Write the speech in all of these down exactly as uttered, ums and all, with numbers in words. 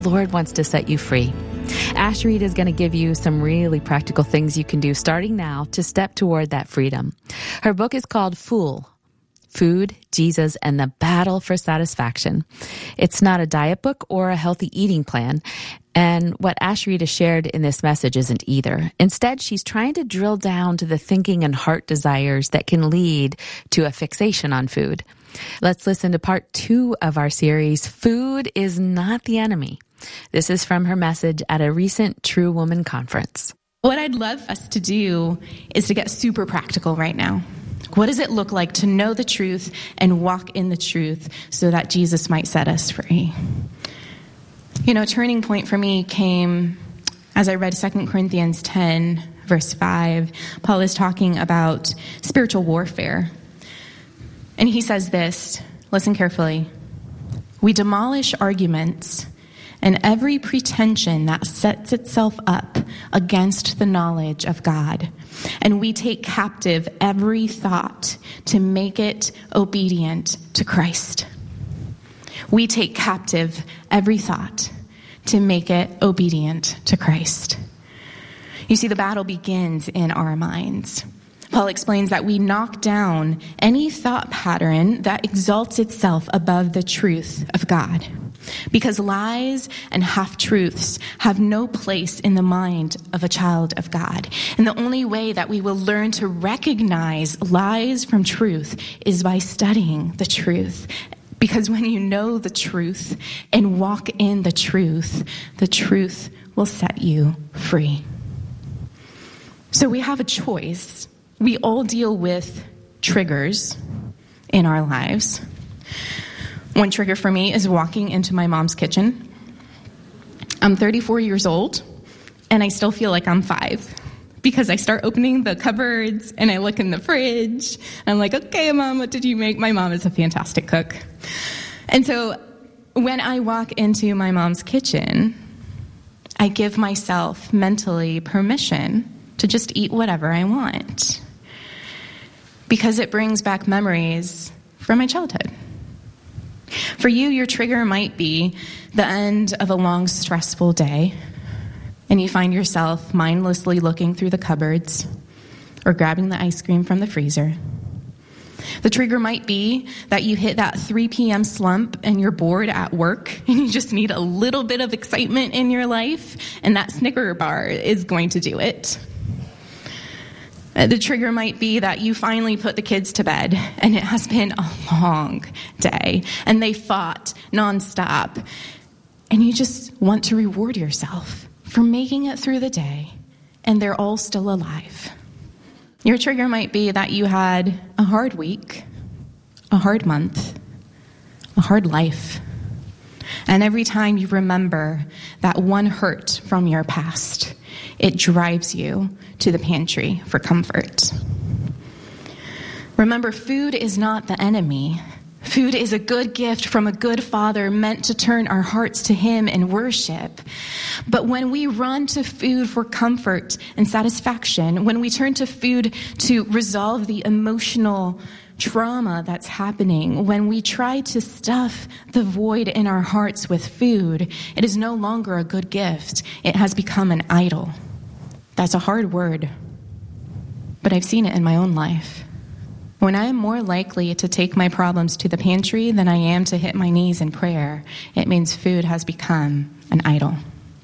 Lord wants to set you free. Asherit is going to give you some really practical things you can do starting now to step toward that freedom. Her book is called Fool, Food, Jesus, and the Battle for Satisfaction. It's not a diet book or a healthy eating plan. And what Asherit has shared in this message isn't either. Instead, she's trying to drill down to the thinking and heart desires that can lead to a fixation on food. Let's listen to part two of our series, Food is Not the Enemy. This is from her message at a recent True Woman conference. What I'd love us to do is to get super practical right now. What does it look like to know the truth and walk in the truth so that Jesus might set us free? You know, a turning point for me came as I read Second Corinthians ten, verse five. Paul is talking about spiritual warfare. And he says this, listen carefully. We demolish arguments and every pretension that sets itself up against the knowledge of God. And we take captive every thought to make it obedient to Christ. We take captive every thought to make it obedient to Christ. You see, the battle begins in our minds. Paul explains that we knock down any thought pattern that exalts itself above the truth of God. Because lies and half-truths have no place in the mind of a child of God. And the only way that we will learn to recognize lies from truth is by studying the truth. Because when you know the truth and walk in the truth, the truth will set you free. So we have a choice. We all deal with triggers in our lives. One trigger for me is walking into my mom's kitchen. I'm thirty-four years old, and I still feel like I'm five because I start opening the cupboards, and I look in the fridge. And I'm like, okay, Mom, what did you make? My mom is a fantastic cook. And so when I walk into my mom's kitchen, I give myself mentally permission to just eat whatever I want because it brings back memories from my childhood. For you, your trigger might be the end of a long, stressful day, and you find yourself mindlessly looking through the cupboards or grabbing the ice cream from the freezer. The trigger might be that you hit that three p.m. slump and you're bored at work and you just need a little bit of excitement in your life, and that Snicker bar is going to do it. The trigger might be that you finally put the kids to bed and it has been a long day and they fought nonstop and you just want to reward yourself for making it through the day and they're all still alive. Your trigger might be that you had a hard week, a hard month, a hard life. And every time you remember that one hurt from your past, it drives you to the pantry for comfort. Remember, food is not the enemy. Food is a good gift from a good Father meant to turn our hearts to Him in worship. But when we run to food for comfort and satisfaction, when we turn to food to resolve the emotional trauma that's happening, when we try to stuff the void in our hearts with food, it is no longer a good gift. It has become an idol. That's a hard word, but I've seen it in my own life. When I am more likely to take my problems to the pantry than I am to hit my knees in prayer, it means food has become an idol.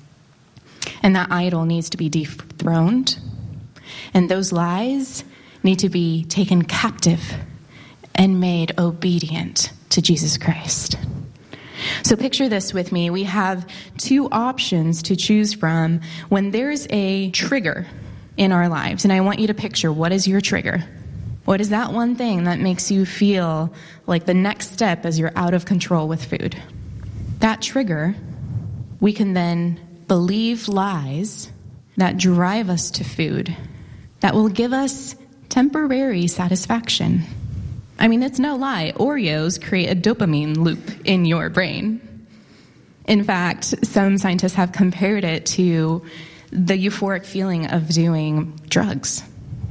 And that idol needs to be dethroned, and those lies need to be taken captive and made obedient to Jesus Christ. So picture this with me. We have two options to choose from when there's a trigger in our lives. And I want you to picture, what is your trigger? What is that one thing that makes you feel like the next step as you're out of control with food? That trigger, we can then believe lies that drive us to food that will give us temporary satisfaction. I mean, it's no lie. Oreos create a dopamine loop in your brain. In fact, some scientists have compared it to the euphoric feeling of doing drugs.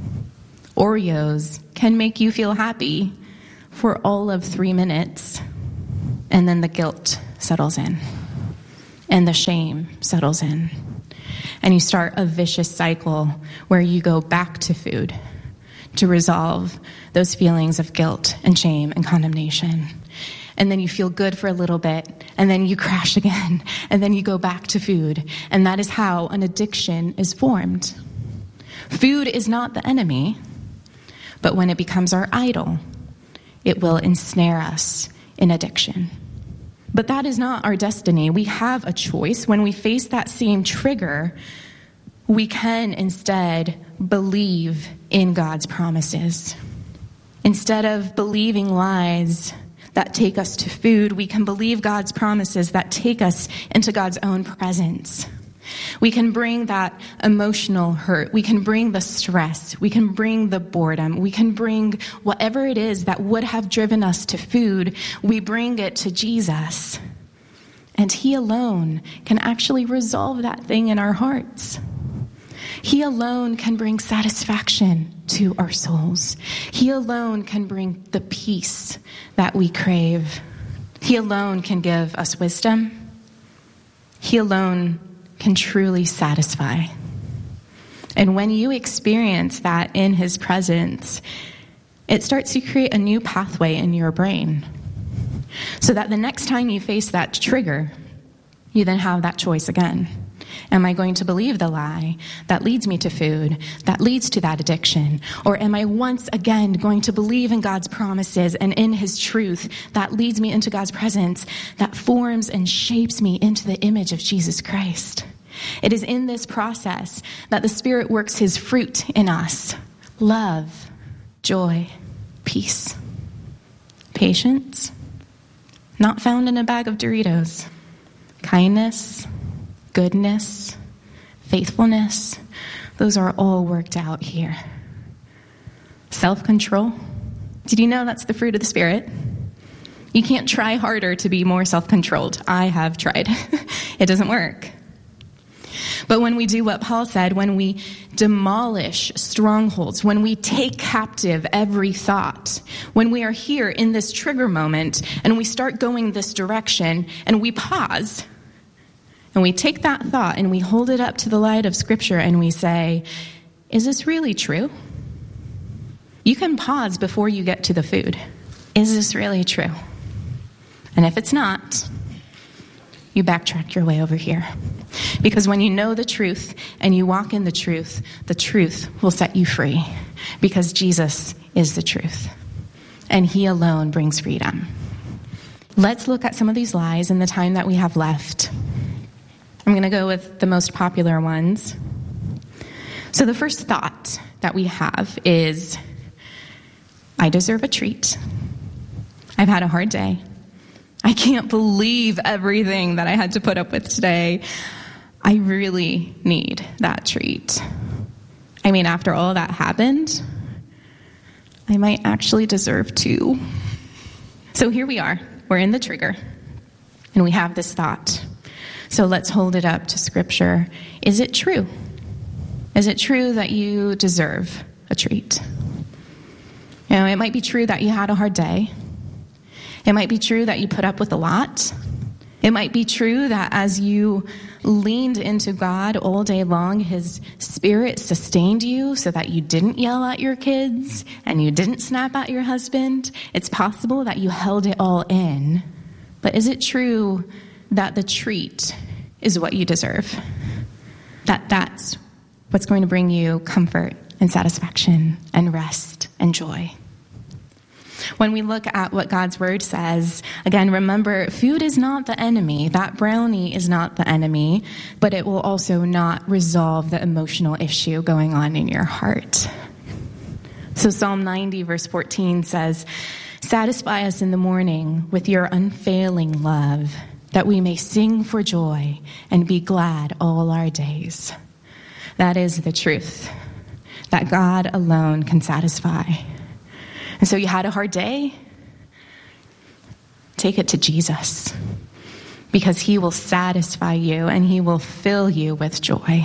Oreos can make you feel happy for all of three minutes, and then the guilt settles in. and the shame settles in. And you start a vicious cycle where you go back to food to resolve those feelings of guilt and shame and condemnation. And then you feel good for a little bit, and then you crash again, and then you go back to food. And that is how an addiction is formed. Food is not the enemy, but when it becomes our idol, it will ensnare us in addiction. But that is not our destiny. We have a choice. When we face that same trigger, we can instead believe in God's promises. Instead of believing lies that take us to food, we can believe God's promises that take us into God's own presence. We can bring that emotional hurt. We can bring the stress. We can bring the boredom. We can bring whatever it is that would have driven us to food. We bring it to Jesus. And he alone can actually resolve that thing in our hearts. He alone can bring satisfaction to our souls. He alone can bring the peace that we crave. He alone can give us wisdom. He alone can truly satisfy. And when you experience that in his presence, it starts to create a new pathway in your brain, so that the next time you face that trigger, you then have that choice again. Am I going to believe the lie that leads me to food, that leads to that addiction? Or am I once again going to believe in God's promises and in his truth that leads me into God's presence, that forms and shapes me into the image of Jesus Christ? It is in this process that the Spirit works his fruit in us: love, joy, peace, patience, not found in a bag of Doritos, kindness, goodness, faithfulness. Those are all worked out here. Self-control. Did you know that's the fruit of the Spirit? You can't try harder to be more self-controlled. I have tried. It doesn't work. But when we do what Paul said, when we demolish strongholds, when we take captive every thought, when we are here in this trigger moment and we start going this direction and we pause and we take that thought and we hold it up to the light of Scripture and we say, is this really true? You can pause before you get to the food. Is this really true? And if it's not, you backtrack your way over here. Because when you know the truth and you walk in the truth, the truth will set you free. Because Jesus is the truth. And he alone brings freedom. Let's look at some of these lies in the time that we have left. I'm going to go with the most popular ones. So the first thought that we have is, I deserve a treat. I've had a hard day. I can't believe everything that I had to put up with today. I really need that treat. I mean, after all that happened, I might actually deserve two. So here we are. We're in the trigger, and we have this thought. So let's hold it up to Scripture. Is it true? Is it true that you deserve a treat? You know, it might be true that you had a hard day. It might be true that you put up with a lot. It might be true that as you leaned into God all day long, his Spirit sustained you so that you didn't yell at your kids and you didn't snap at your husband. It's possible that you held it all in. But is it true that the treat is what you deserve? That that's what's going to bring you comfort and satisfaction and rest and joy? When we look at what God's word says, again, remember, food is not the enemy. That brownie is not the enemy, but it will also not resolve the emotional issue going on in your heart. So Psalm ninety, verse fourteen says, satisfy us in the morning with your unfailing love, that we may sing for joy and be glad all our days. That is the truth, that God alone can satisfy. And so you had a hard day? Take it to Jesus, because he will satisfy you and he will fill you with joy.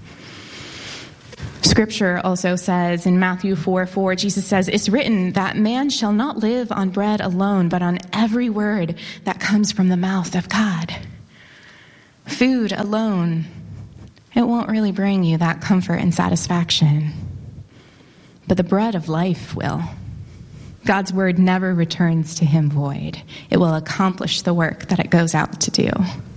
Scripture also says in Matthew four four, Jesus says, it's written that man shall not live on bread alone, but on every word that comes from the mouth of God. Food alone, it won't really bring you that comfort and satisfaction. But the bread of life will. God's word never returns to him void. It will accomplish the work that it goes out to do.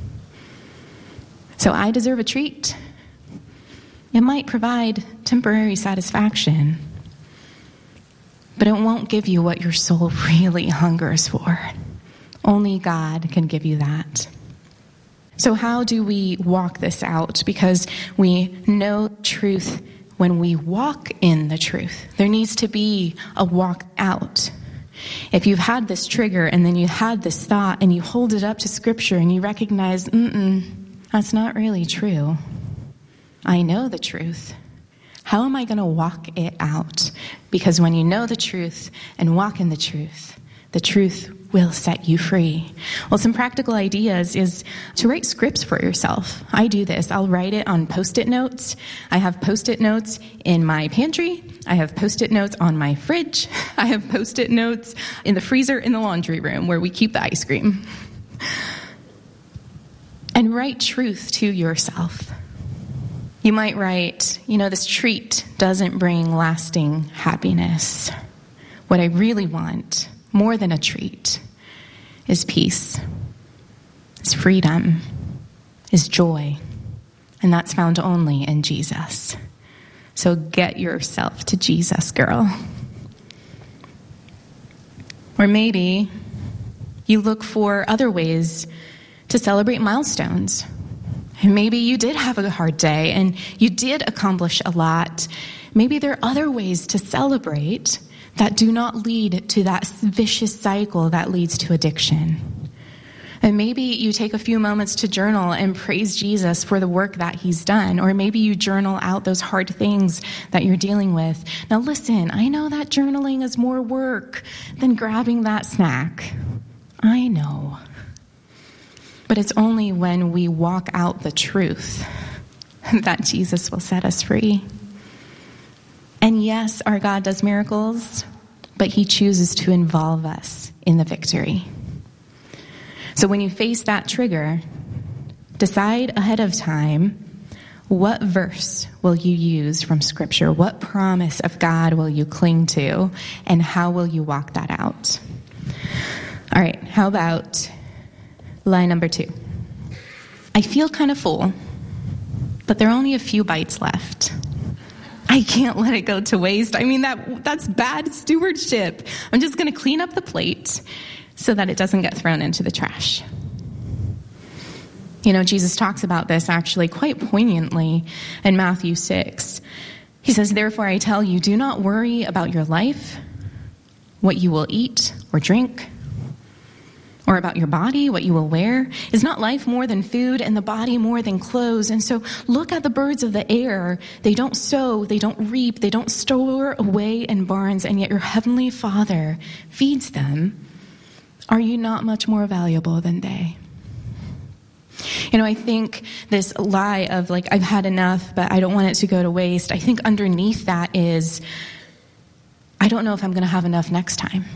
So I deserve a treat. It might provide temporary satisfaction, but it won't give you what your soul really hungers for. Only God can give you that. So how do we walk this out? Because we know truth when we walk in the truth. There needs to be a walk out. If you've had this trigger and then you had this thought and you hold it up to Scripture and you recognize, mm-mm, that's not really true. I know the truth. How am I going to walk it out? Because when you know the truth and walk in the truth, the truth will set you free. Well, some practical ideas is to write scripts for yourself. I do this. I'll write it on Post-it notes. I have Post-it notes in my pantry. I have Post-it notes on my fridge. I have Post-it notes in the freezer in the laundry room where we keep the ice cream. And write truth to yourself. You might write, you know, this treat doesn't bring lasting happiness. What I really want, more than a treat, is peace, is freedom, is joy. And that's found only in Jesus. So get yourself to Jesus, girl. Or maybe you look for other ways to celebrate milestones. And maybe you did have a hard day and you did accomplish a lot. Maybe there are other ways to celebrate that do not lead to that vicious cycle that leads to addiction. And maybe you take a few moments to journal and praise Jesus for the work that he's done. Or maybe you journal out those hard things that you're dealing with. Now listen, I know that journaling is more work than grabbing that snack. I know. But it's only when we walk out the truth that Jesus will set us free. And yes, our God does miracles, but he chooses to involve us in the victory. So when you face that trigger, decide ahead of time, what verse will you use from Scripture? What promise of God will you cling to? And how will you walk that out? All right, how about line number two? I feel kind of full, but there are only a few bites left. I can't let it go to waste. I mean, that that's bad stewardship. I'm just going to clean up the plate so that it doesn't get thrown into the trash. You know, Jesus talks about this actually quite poignantly in Matthew six. He says, "Therefore I tell you, do not worry about your life, what you will eat or drink, or about your body, what you will wear. Is not life more than food, and the body more than clothes? And so look at the birds of the air. They don't sow, they don't reap, they don't store away in barns, and yet your heavenly Father feeds them. Are you not much more valuable than they?" You know, I think this lie of like, I've had enough, but I don't want it to go to waste. I think underneath that is, I don't know if I'm going to have enough next time.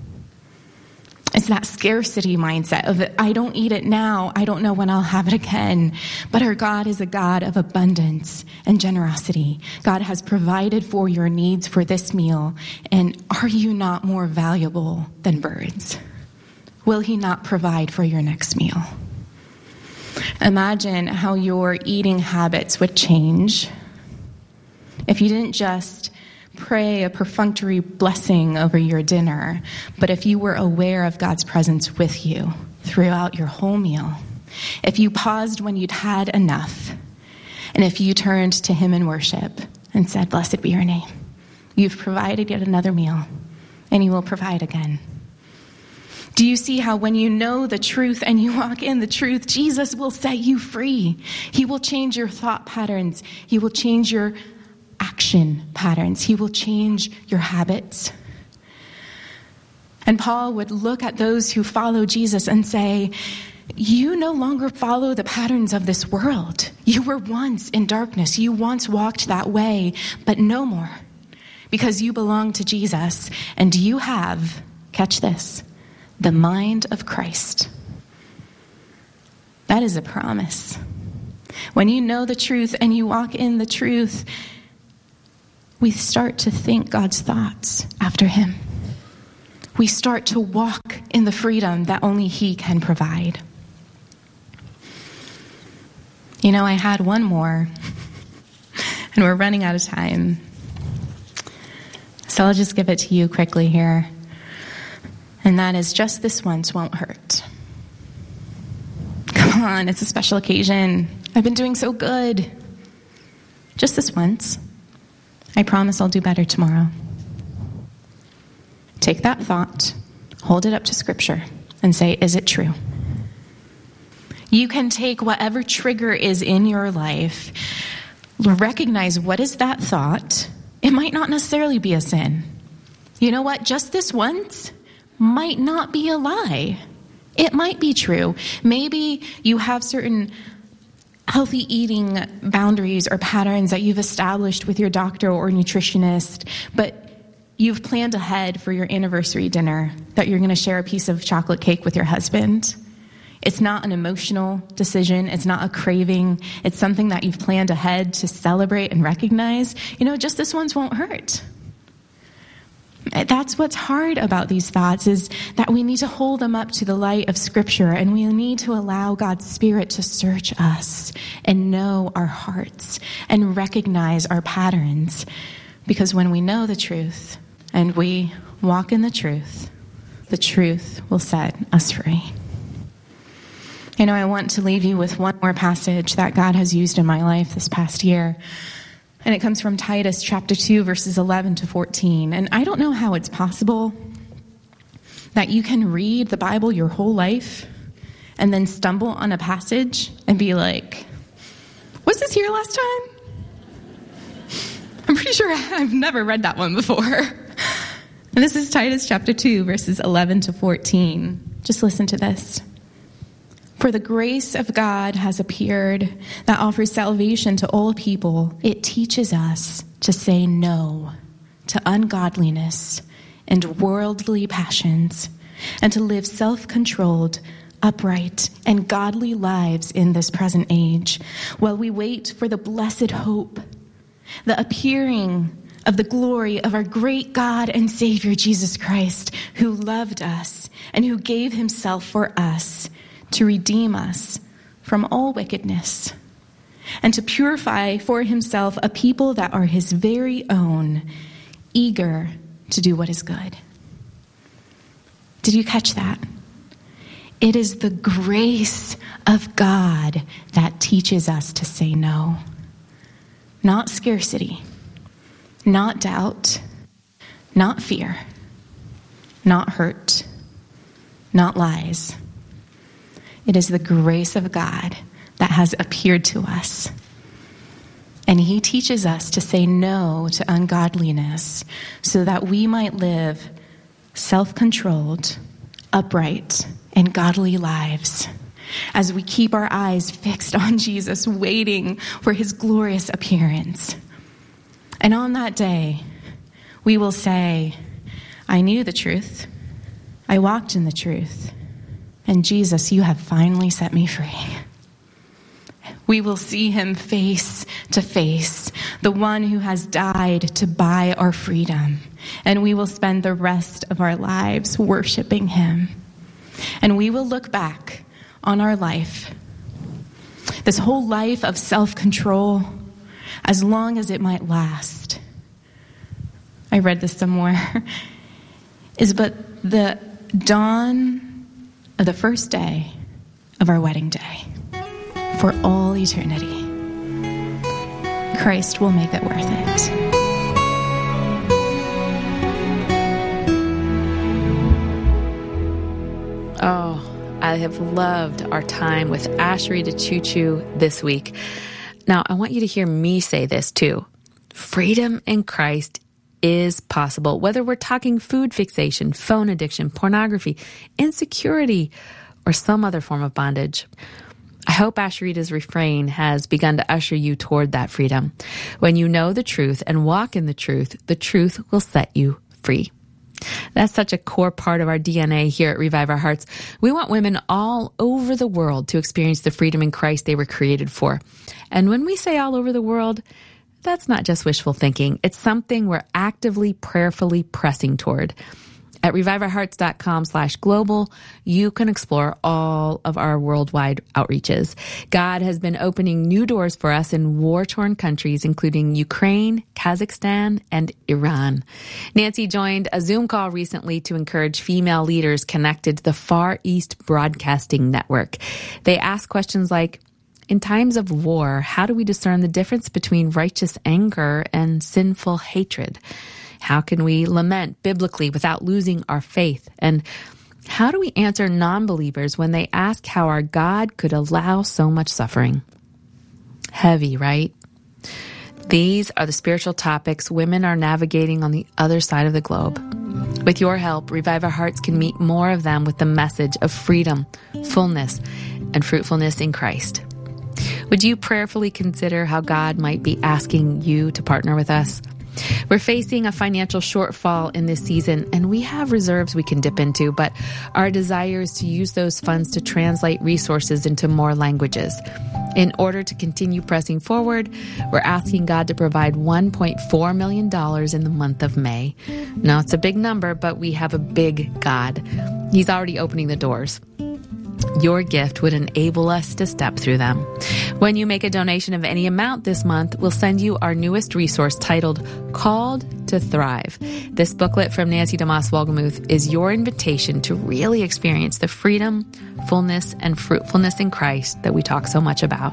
It's that scarcity mindset of, I don't eat it now, I don't know when I'll have it again. But our God is a God of abundance and generosity. God has provided for your needs for this meal. And are you not more valuable than birds? Will he not provide for your next meal? Imagine how your eating habits would change if you didn't just pray a perfunctory blessing over your dinner, but if you were aware of God's presence with you throughout your whole meal, if you paused when you'd had enough, and if you turned to him in worship and said, "Blessed be your name. You've provided yet another meal, and you will provide again." Do you see how when you know the truth and you walk in the truth, Jesus will set you free? He will change your thought patterns. He will change your action patterns. He will change your habits. And Paul would look at those who follow Jesus and say, you no longer follow the patterns of this world. You were once in darkness. You once walked that way, but no more, because you belong to Jesus and you have, catch this, the mind of Christ. That is a promise. When you know the truth and you walk in the truth, we start to think God's thoughts after him. We start to walk in the freedom that only he can provide. You know, I had one more, and we're running out of time. So I'll just give it to you quickly here. And that is, just this once won't hurt. Come on, it's a special occasion. I've been doing so good. Just this once. I promise I'll do better tomorrow. Take that thought, hold it up to Scripture, and say, is it true? You can take whatever trigger is in your life, recognize what is that thought. It might not necessarily be a sin. You know what? Just this once might not be a lie. It might be true. Maybe you have certain healthy eating boundaries or patterns that you've established with your doctor or nutritionist, but you've planned ahead for your anniversary dinner that you're going to share a piece of chocolate cake with your husband. It's not an emotional decision. It's not a craving. It's something that you've planned ahead to celebrate and recognize. You know, just this once won't hurt. That's what's hard about these thoughts, is that we need to hold them up to the light of Scripture, and we need to allow God's Spirit to search us and know our hearts and recognize our patterns. Because when we know the truth and we walk in the truth, the truth will set us free. You know, I want to leave you with one more passage that God has used in my life this past year. And it comes from Titus chapter two, verses eleven to fourteen. And I don't know how it's possible that you can read the Bible your whole life and then stumble on a passage and be like, was this here last time? I'm pretty sure I've never read that one before. And this is Titus chapter two, verses eleven to fourteen. Just listen to this. For the grace of God has appeared that offers salvation to all people. It teaches us to say no to ungodliness and worldly passions, and to live self-controlled, upright, and godly lives in this present age, while we wait for the blessed hope, the appearing of the glory of our great God and Savior, Jesus Christ, who loved us and who gave himself for us to redeem us from all wickedness, and to purify for himself a people that are his very own, eager to do what is good. Did you catch that? It is the grace of God that teaches us to say no. Not scarcity, not doubt, not fear, not hurt, not lies. It is the grace of God that has appeared to us. And he teaches us to say no to ungodliness so that we might live self-controlled, upright, and godly lives as we keep our eyes fixed on Jesus, waiting for his glorious appearance. And on that day, we will say, I knew the truth. I walked in the truth. And Jesus, you have finally set me free. We will see him face to face, the one who has died to buy our freedom. And we will spend the rest of our lives worshiping him. And we will look back on our life, this whole life of self-control, as long as it might last. I read this somewhere. Is but the dawn of the first day of our wedding day for all eternity. Christ will make it worth it. Oh, I have loved our time with Asheritah Choo Choo this week. Now, I want you to hear me say this too. Freedom in Christ is possible, whether we're talking food fixation, phone addiction, pornography, insecurity, or some other form of bondage. I hope Asheritah's refrain has begun to usher you toward that freedom. When you know the truth and walk in the truth, the truth will set you free. That's such a core part of our D N A here at Revive Our Hearts. We want women all over the world to experience the freedom in Christ they were created for. And when we say all over the world, that's not just wishful thinking. It's something we're actively, prayerfully pressing toward. At reviveourhearts.com slash global, you can explore all of our worldwide outreaches. God has been opening new doors for us in war-torn countries, including Ukraine, Kazakhstan, and Iran. Nancy joined a Zoom call recently to encourage female leaders connected to the Far East Broadcasting Network. They asked questions like, in times of war, how do we discern the difference between righteous anger and sinful hatred? How can we lament biblically without losing our faith? And how do we answer non-believers when they ask how our God could allow so much suffering? Heavy, right? These are the spiritual topics women are navigating on the other side of the globe. With your help, Revive Our Hearts can meet more of them with the message of freedom, fullness, and fruitfulness in Christ. Would you prayerfully consider how God might be asking you to partner with us? We're facing a financial shortfall in this season, and we have reserves we can dip into, but our desire is to use those funds to translate resources into more languages. In order to continue pressing forward, we're asking God to provide one point four million dollars in the month of May. Now, it's a big number, but we have a big God. He's already opening the doors. Your gift would enable us to step through them. When you make a donation of any amount this month, we'll send you our newest resource titled Called to Thrive. This booklet from Nancy DeMoss Wolgemuth is your invitation to really experience the freedom, fullness, and fruitfulness in Christ that we talk so much about.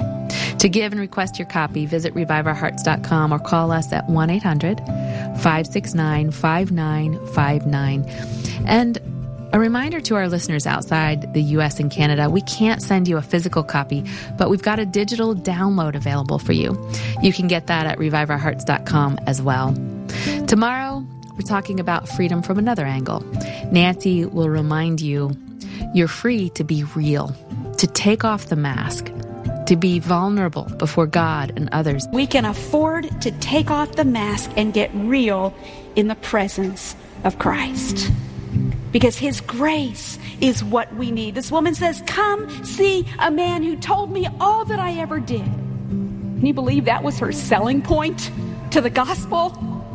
To give and request your copy, visit revive our hearts dot com or call us at one eight hundred, five six nine, five nine five nine. And a reminder to our listeners outside the U S and Canada, we can't send you a physical copy, but we've got a digital download available for you. You can get that at revive our hearts dot com as well. Tomorrow, we're talking about freedom from another angle. Nancy will remind you you're free to be real, to take off the mask, to be vulnerable before God and others. We can afford to take off the mask and get real in the presence of Christ. Because his grace is what we need. This woman says, come see a man who told me all that I ever did. Can you believe that was her selling point to the gospel?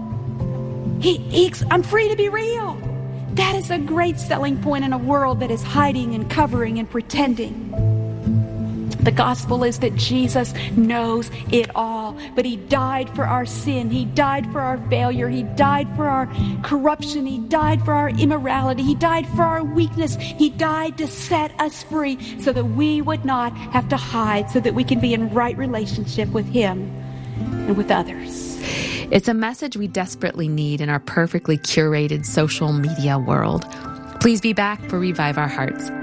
He, he, I'm free to be real. That is a great selling point in a world that is hiding and covering and pretending. The gospel is that Jesus knows it all, but he died for our sin. He died for our failure. He died for our corruption. He died for our immorality. He died for our weakness. He died to set us free so that we would not have to hide, so that we can be in right relationship with him and with others. It's a message we desperately need in our perfectly curated social media world. Please be back for Revive Our Hearts.